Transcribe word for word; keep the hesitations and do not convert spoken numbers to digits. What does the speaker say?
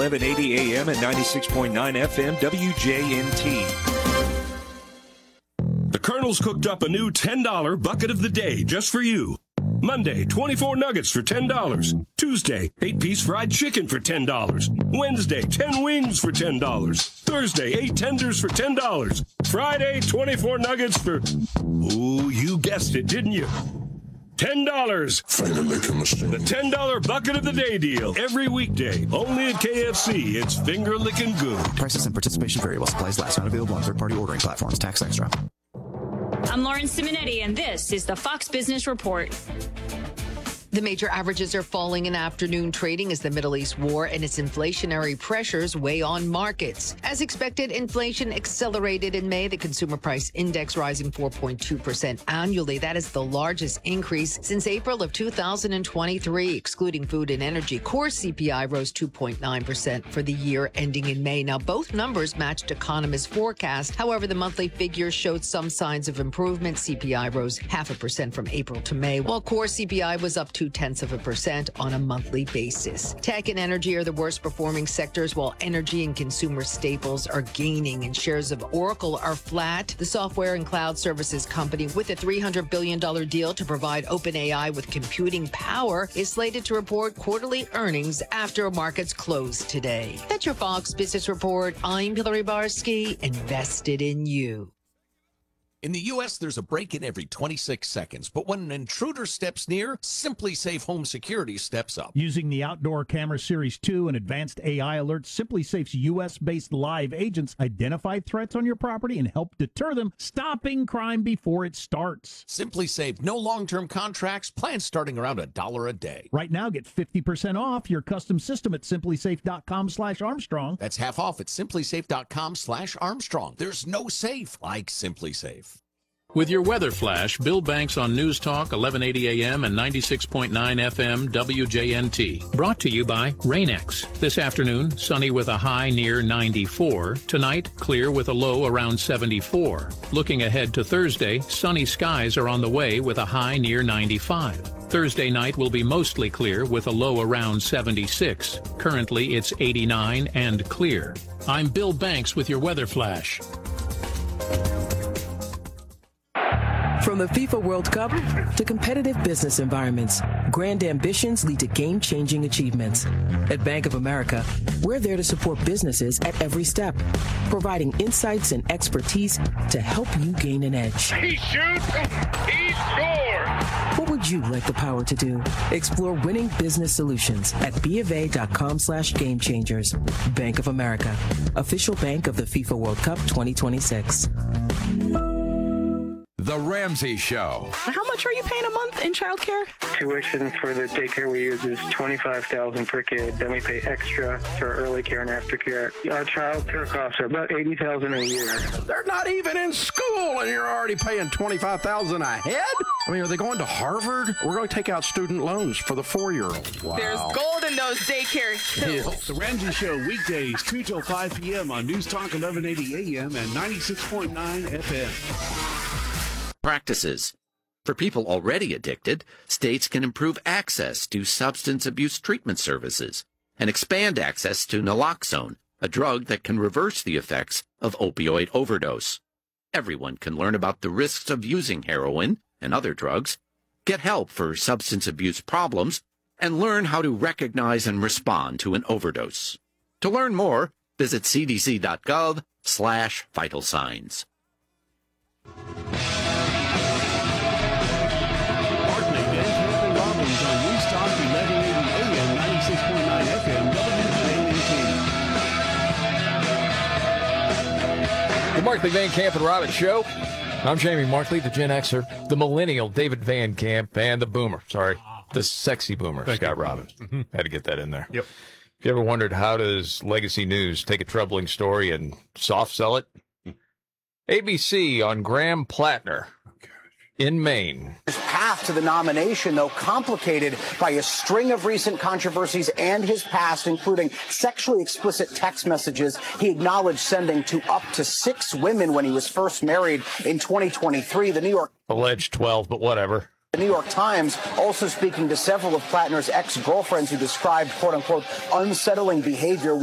eleven eighty A M and ninety-six point nine F M W J N T. The Colonel's cooked up a new ten dollar bucket of the day just for you. Monday, twenty-four nuggets for ten dollars. Tuesday, eight-piece fried chicken for ten dollars. Wednesday, ten wings for ten dollars. Thursday, eight tenders for ten dollars. Friday, twenty-four nuggets for... Ooh, you guessed it, didn't you? ten dollars. The ten dollar bucket of the day deal. Every weekday. Only at K F C. It's finger-licking good. Prices and participation vary while supplies last. Not available on third-party ordering platforms. Tax extra. I'm Lauren Simonetti, and this is the Fox Business Report. The major averages are falling in afternoon trading as the Middle East war and its inflationary pressures weigh on markets. As expected, inflation accelerated in May, the consumer price index rising four point two percent annually. That is the largest increase since April of two thousand twenty-three, excluding food and energy. Core C P I rose two point nine percent for the year ending in May. Now, both numbers matched economists' forecast. However, the monthly figures showed some signs of improvement. C P I rose half a percent from April to May, while core C P I was up two tenths of a percent on a monthly basis. Tech and energy are the worst performing sectors, while energy and consumer staples are gaining, and shares of Oracle are flat. The software and cloud services company, with a three hundred billion dollars deal to provide OpenAI with computing power, is slated to report quarterly earnings after markets close today. That's your Fox Business Report. I'm Hillary Barsky, invested in you. In the U S, there's a break-in every twenty-six seconds, but when an intruder steps near, SimpliSafe Home Security steps up. Using the Outdoor Camera Series two and advanced A I alerts, SimpliSafe's U S-based live agents identify threats on your property and help deter them, stopping crime before it starts. SimpliSafe, no long-term contracts, plans starting around a dollar a day. Right now, get fifty percent off your custom system at simplisafe.com slash Armstrong. That's half off at simplisafe.com slash Armstrong. There's no safe like SimpliSafe. With your weather flash, Bill Banks on News Talk, eleven eighty A M and ninety-six point nine F M W J N T. Brought to you by Rain-X. This afternoon, sunny with a high near ninety-four. Tonight, clear with a low around seventy-four. Looking ahead to Thursday, sunny skies are on the way with a high near ninety-five. Thursday night will be mostly clear with a low around seventy-six. Currently, it's eighty-nine and clear. I'm Bill Banks with your weather flash. From the FIFA World Cup to competitive business environments, grand ambitions lead to game-changing achievements. At Bank of America, we're there to support businesses at every step, providing insights and expertise to help you gain an edge. He shoots, he scores! What would you like the power to do? Explore winning business solutions at BofA.com slash game changers. Bank of America, official bank of the FIFA World Cup twenty twenty-six. The Ramsey Show. How much are you paying a month in childcare? Tuition for the daycare we use is twenty-five thousand dollars per kid. Then we pay extra for early care and aftercare. Our child care costs are about eighty thousand dollars a year. They're not even in school, and you're already paying twenty-five thousand dollars a head? I mean, are they going to Harvard? We're going to take out student loans for the four-year-old. Wow. There's gold in those daycare hills. The Ramsey Show, weekdays, two till five p.m. on News Talk eleven eighty A M and ninety-six point nine F M. Practices. For people already addicted, states can improve access to substance abuse treatment services and expand access to naloxone, a drug that can reverse the effects of opioid overdose. Everyone can learn about the risks of using heroin and other drugs, get help for substance abuse problems, and learn how to recognize and respond to an overdose. To learn more, visit cdc.gov slash vital signs. The Markley, Van Camp, and Robbins Show. I'm Jamie Markley, the Gen Xer, the millennial David Van Camp, and the boomer. Sorry, the sexy boomer, Thank Scott you. Robbins. Mm-hmm. Had to get that in there. Yep. If you ever wondered how does Legacy News take a troubling story and soft sell it? A B C on Graham Plattner in Maine. His path to the nomination, though, complicated by a string of recent controversies and his past, including sexually explicit text messages he acknowledged sending to up to six women when he was first married in twenty twenty-three. The New York alleged twelve, but whatever. The New York Times also speaking to several of Plattner's ex-girlfriends who described, quote unquote, unsettling behavior.